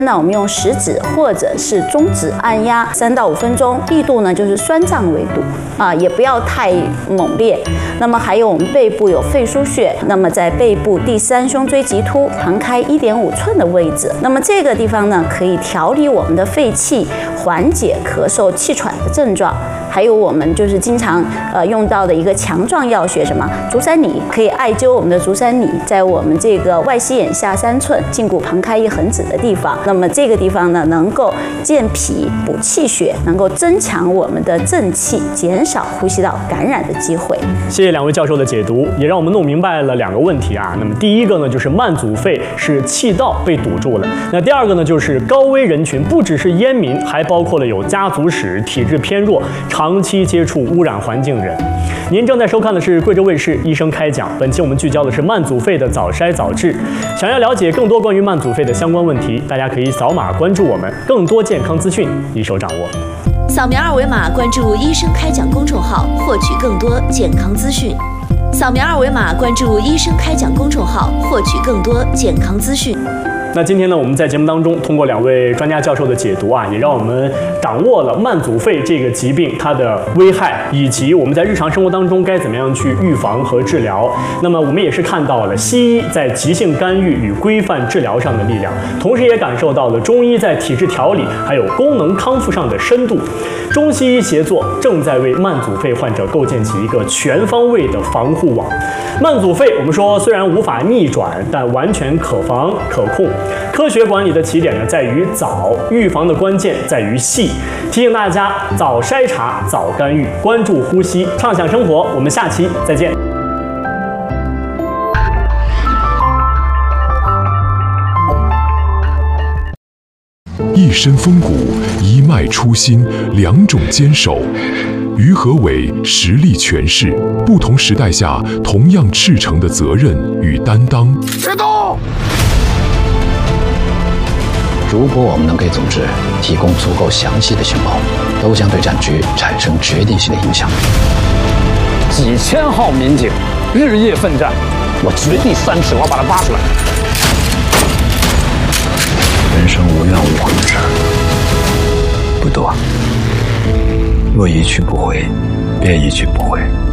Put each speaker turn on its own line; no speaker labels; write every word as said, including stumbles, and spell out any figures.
那我们用食指或者是中指按压三到五分钟，力度呢就是酸胀为度啊，也不要太猛烈。那么还有我们背部有肺腧穴，那么在背部第三胸椎棘突旁开一点五寸的位置，那么这个地方呢可以调理我们的肺气，缓解咳嗽、气喘的症状。还有我们就是经常呃用到的一个强壮药穴，什么足三里，可以艾灸我们的足三里，在我们这个外膝眼下三寸、胫骨旁开一横指的地方。那么这个地方呢，能够健脾补气血，能够增强我们的正气，减少呼吸道感染的机会。
谢谢两位教授的解读，也让我们弄明白了两个问题啊。那么第一个呢，就是慢阻肺是气道被堵住了；那第二个呢，就是高危人群不只是烟民，还包括了有家族史、体质偏弱、长期接触污染环境的人。您正在收看的是贵州卫视医生开讲，本期我们聚焦的是慢阻肺的早筛早治。想要了解更多关于慢阻肺的相关问题，大家可以扫码关注我们，更多健康资讯一手掌握。
扫描二维码关注医生开讲公众号，获取更多健康资讯。扫描二维码关注医生开讲公众号，获取更多健康资讯。
那今天呢，我们在节目当中通过两位专家教授的解读啊，也让我们掌握了慢阻肺这个疾病它的危害，以及我们在日常生活当中该怎么样去预防和治疗。那么我们也是看到了西医在急性干预与规范治疗上的力量，同时也感受到了中医在体质调理还有功能康复上的深度。中西医协作正在为慢阻肺患者构建起一个全方位的防护网。慢阻肺我们说虽然无法逆转，但完全可防可控。科学管理的起点呢在于早，预防的关键在于细。提醒大家早筛查、早干预，关注呼吸，畅享生活。我们下期再见。
一身风骨，一脉初心，两种坚守。于和伟实力诠释不同时代下同样赤诚的责任与担当。
别动！
如果我们能给组织提供足够详细的情报，都将对战局产生决定性的影响。
几千号民警日夜奋战，我掘地三尺，我要把它挖出来。
人生无怨无悔的事儿不多，若一去不回，便一去不回。